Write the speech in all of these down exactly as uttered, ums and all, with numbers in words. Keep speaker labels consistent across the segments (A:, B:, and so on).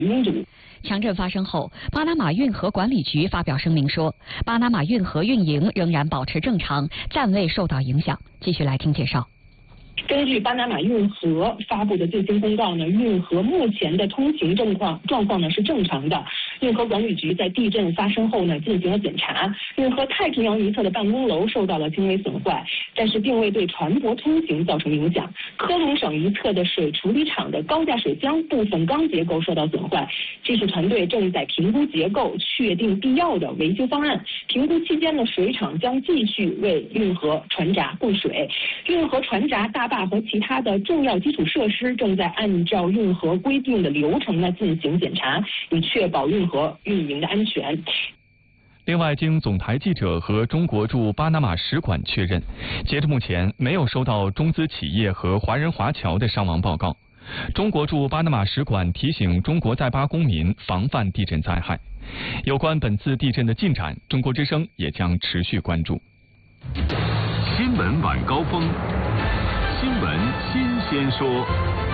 A: 拥堵。
B: 强震发生后，巴拿马运河管理局发表声明说，巴拿马运河运营仍然保持正常，暂未受到影响。继续来听介绍。
A: 根据巴拿马运河发布的最新公告呢，运河目前的通行状况状况呢是正常的。运河管理局在地震发生后呢进行了检查，运河太平洋一侧的办公楼受到了轻微损坏，但是并未对船舶通行造成影响。科隆省一侧的水处理厂的高架水箱部分钢结构受到损坏，技术团队正在评估结构，确定必要的维修方案。评估期间呢，水厂将继续为运河船闸供水。运河船闸、大坝和其他的重要基础设施正在按照运河规定的流程呢进行检查，以确保运河运营的安全。
C: 另外，经总台记者和中国驻巴拿马使馆确认，截至目前没有收到中资企业和华人华侨的伤亡报告。中国驻巴拿马使馆提醒中国在巴公民防范地震灾害。有关本次地震的进展，中国之声也将持续关注。
D: 新闻晚高峰，新闻新鲜说。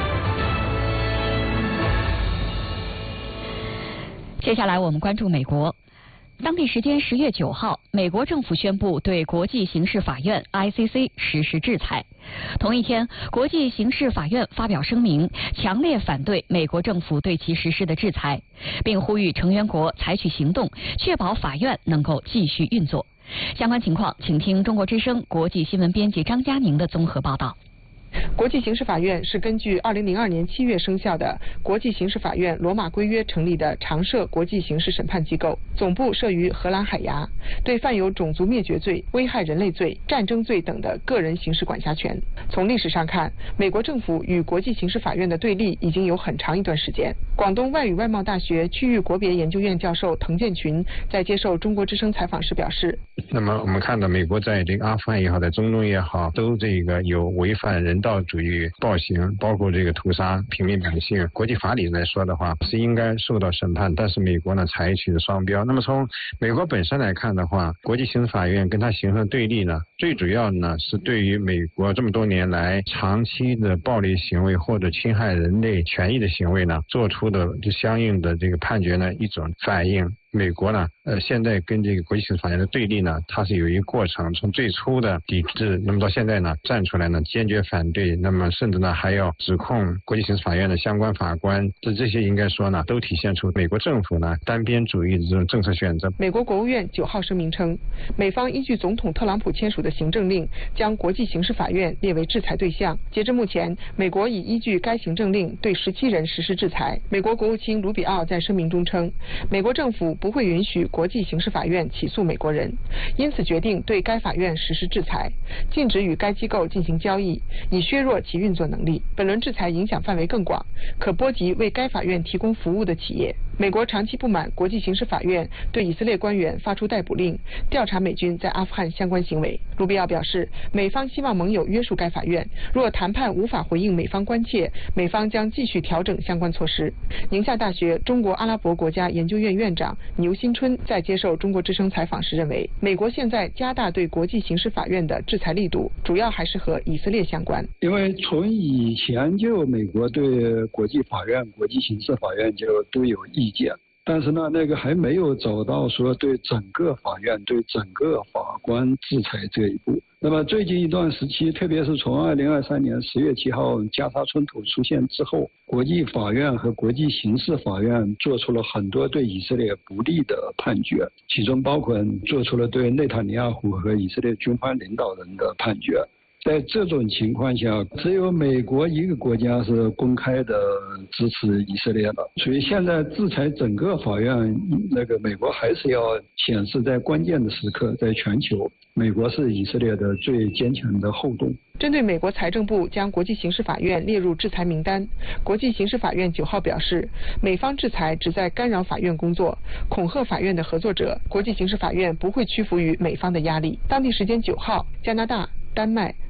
B: 接下来我们关注美国。当地时间十月九号，美国政府宣布对国际刑事法院 I C C 实施制裁。同一天，国际刑事法院发表声明，强烈反对美国政府对其实施的制裁，并呼吁成员国采取行动，确保法院能够继续运作。相关情况，请听中国之声国际新闻编辑张佳宁的综合报道。
E: 国际刑事法院是根据二零零二年七月生效的国际刑事法院罗马规约成立的常设国际刑事审判机构，总部设于荷兰海牙，对犯有种族灭绝罪、危害人类罪、战争罪等的个人刑事管辖权。从历史上看，美国政府与国际刑事法院的对立已经有很长一段时间。广东外语外贸大学区域国别研究院教授滕建群在接受中国之声采访时表示，
F: 那么我们看到美国在这个阿富汗也好，在中东也好，都这个有违反人道主义暴行，包括这个屠杀平民百姓。国际法理来说的话，是应该受到审判，但是美国呢采取了双标。那么从美国本身来看的话，国际刑事法院跟它形成对立呢，最主要呢是对于美国这么多年来长期的暴力行为或者侵害人类权益的行为呢，做出的就相应的这个判决呢一种反应。美国呢，呃，现在跟这个国际刑事法院的对立呢，它是有一个过程，从最初的抵制，那么到现在呢，站出来呢，坚决反对，那么甚至呢，还要指控国际刑事法院的相关法官，这这些应该说呢，都体现出美国政府呢单边主义的这种政策选择。
E: 美国国务院九号声明称，美方依据总统特朗普签署的行政令，将国际刑事法院列为制裁对象。截至目前，美国已依据该行政令对十七人实施制裁。美国国务卿卢比奥在声明中称，美国政府不会允许国际刑事法院起诉美国人，因此决定对该法院实施制裁，禁止与该机构进行交易，以削弱其运作能力。本轮制裁影响范围更广，可波及为该法院提供服务的企业。美国长期不满国际刑事法院对以色列官员发出逮捕令，调查美军在阿富汗相关行为。卢比奥表示，美方希望盟友约束该法院，若谈判无法回应美方关切，美方将继续调整相关措施。宁夏大学中国阿拉伯国家研究院院长牛新春在接受中国之声采访时认为，美国现在加大对国际刑事法院的制裁力度，主要还是和以色列相关。
G: 因为从以前就美国对国际法院、国际刑事法院就都有意见，但是呢，那个还没有走到说对整个法院、对整个法官制裁这一步。那么最近一段时期，特别是从二零二三年十月七号加沙冲突出现之后，国际法院和国际刑事法院做出了很多对以色列不利的判决，其中包括做出了对内塔尼亚胡和以色列军方领导人的判决。在这种情况下，只有美国一个国家是公开的支持以色列的，所以现在制裁整个法院，那个美国还是要显示在关键的时刻，在全球，美国是以色列的最坚强的后盾。
E: 针对美国财政部将国际刑事法院列入制裁名单，国际刑事法院九号表示，美方制裁旨在干扰法院工作，恐吓法院的合作者，国际刑事法院不会屈服于美方的压力。当地时间九号，加拿大、丹麦、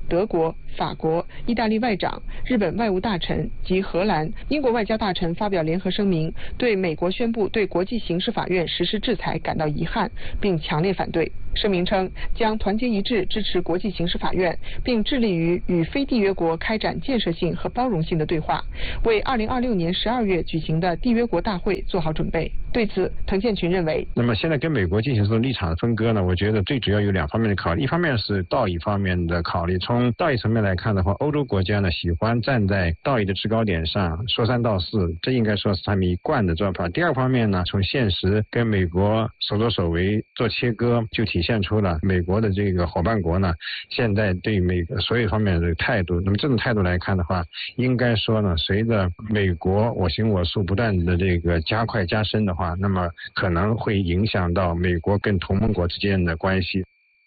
E: 德国、法国、意大利外长、日本外务大臣及荷兰、英国外交大臣发表联合声明，对美国宣布对国际刑事法院实施制裁感到遗憾，并强烈反对。声明称将团结一致支持国际刑事法院，并致力于与非缔约国开展建设性和包容性的对话，为二零二六年十二月举行的缔约国大会做好准备。对此，滕建群认为，
F: 那么现在跟美国进行这种立场的分割呢，我觉得最主要有两方面的考虑，一方面是道义方面的考虑。从道义层面来看的话，欧洲国家呢喜欢站在道义的制高点上说三道四，这应该说是他们一贯的做法。第二方面呢，从现实跟美国所作所为做切割，就体现出了美国的这个伙伴国呢现在对美国所有方面的态度。那么这种态度来看的话，应该说呢，随着美国我行我素不断的这个加快加深的话，那么可能会影响到美国跟同盟国之间的关系。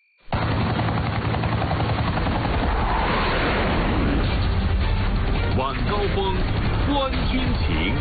D: 晚高峰，观军情。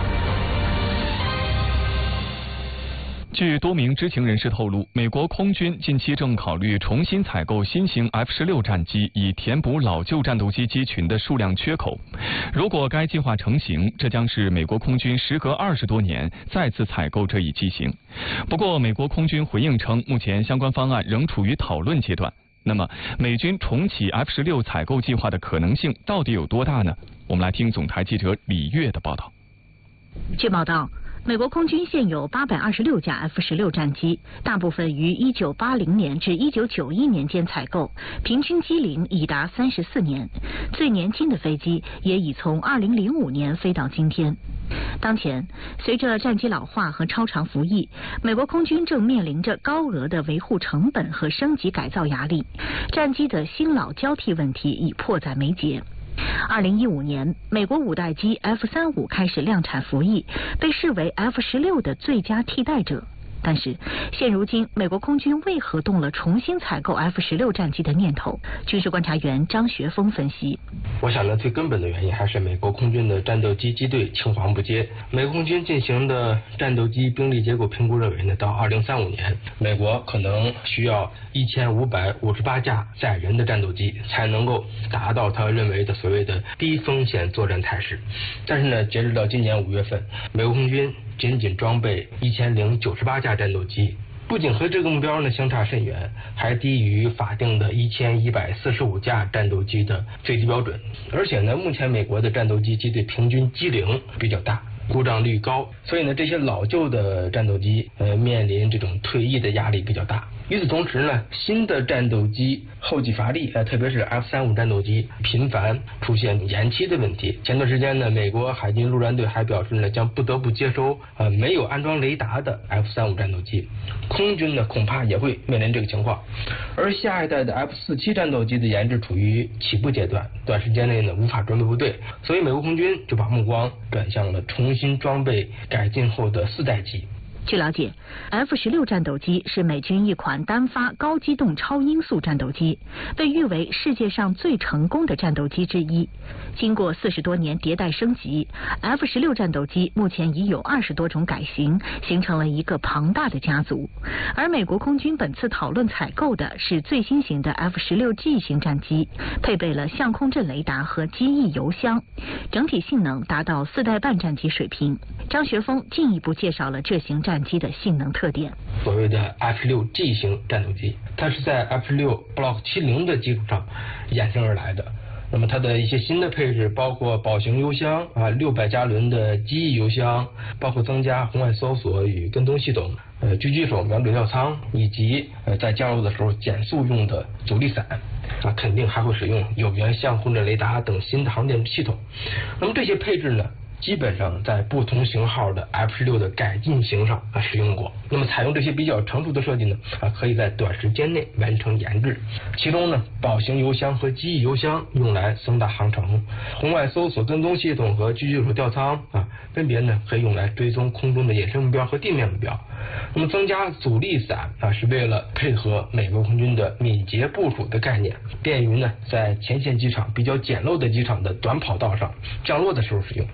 C: 据多名知情人士透露，美国空军近期正考虑重新采购新型 F 十六 战机，以填补老旧战斗机机群的数量缺口。如果该计划成型，这将是美国空军时隔二十多年再次采购这一机型。不过，美国空军回应称，目前相关方案仍处于讨论阶段。那么，美军重启 F 十六 采购计划的可能性到底有多大呢？我们来听总台记者李月的报道。
H: 据报道，美国空军现有八百二十六架 F 十六 战机，大部分于一九八零年至一九九一年间采购，平均机龄已达三十四年。最年轻的飞机也已从二零零五年飞到今天。当前，随着战机老化和超长服役，美国空军正面临着高额的维护成本和升级改造压力，战机的新老交替问题已迫在眉睫。二零一五年，美国五代机 F 三十五 开始量产服役，被视为 F 十六 的最佳替代者。但是，现如今美国空军为何动了重新采购 F 十六 战机的念头？军事观察员张学峰分析，
I: 我想呢，最根本的原因还是美国空军的战斗机机队青黄不接。美国空军进行的战斗机兵力结构评估认为呢，到二零三五年，美国可能需要一千五百五十八架载人的战斗机，才能够达到他认为的所谓的低风险作战态势。但是呢，截止到今年五月份，美国空军仅仅装备一千零九十八架战斗机，不仅和这个目标呢相差甚远，还低于法定的一千一百四十五架战斗机的最低标准。而且呢，目前美国的战斗机机队平均机龄比较大，故障率高，所以呢，这些老旧的战斗机呃面临这种退役的压力比较大。与此同时呢，新的战斗机后继乏力，呃，特别是 F 三十五 战斗机频繁出现延期的问题。前段时间呢，美国海军陆战队还表示呢，将不得不接收呃没有安装雷达的 F 三十五 战斗机。空军呢，恐怕也会面临这个情况。而下一代的 F 四十七 战斗机的研制处于起步阶段，短时间内呢无法装备部队，所以美国空军就把目光转向了重新装备改进后的四代机。
H: 据了解 ，F 十六 战斗机是美军一款单发高机动超音速战斗机，被誉为世界上最成功的战斗机之一。经过四十多年迭代升级 ，F 十六 战斗机目前已有二十多种改型，形成了一个庞大的家族。而美国空军本次讨论采购的是最新型的 F 十六 G 型战机，配备了相空阵雷达和机翼油箱，整体性能达到四代半战机水平。张学峰进一步介绍了这型战机的性能特点。
I: 所谓的 F 十六 G 型战斗机，它是在 F 十六 Block 七十的基础上衍生而来的。那么它的一些新的配置包括宝型油箱啊、六百加仑的机翼油箱，包括增加红外搜索与跟踪系统、呃狙击手瞄准吊舱，以及呃在降落的时候减速用的阻力伞。啊，肯定还会使用有源相控阵雷达等新的航电系统。那么这些配置呢，基本上在不同型号的 F 十六 的改进型上啊使用过。那么采用这些比较成熟的设计呢，啊可以在短时间内完成研制。其中呢，宝型油箱和机翼油箱用来增大航程，红外搜索跟踪系统和狙击手吊舱啊，分别呢可以用来追踪空中的野生目标和地面目标。那么增加阻力伞啊，是为了配合美国空军的敏捷部署的概念，便于呢在前线机场比较简陋的机场的短跑道上降落的时候使用。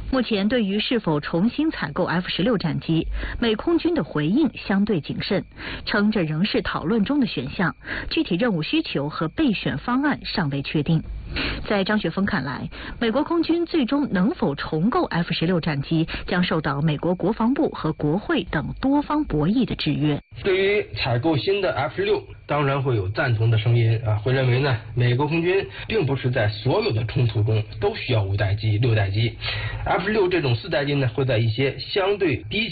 H: 目前，对于是否重新采购 F 十六战机，美空军的回应相对谨慎，称这仍是讨论中的选项，具体任务需求和备选方案尚未确定。在张雪峰看来，美国空军最终能否重购 F 十六战机，将受到美国国防部和国会等多方博弈的制约。
I: 对于采购新的 F 十六，当然会有赞同的声音啊，会认为呢，美国空军并不是在所有的冲突中都需要五代机、六代机 ，F 十六这种四代机呢，会在一些相对低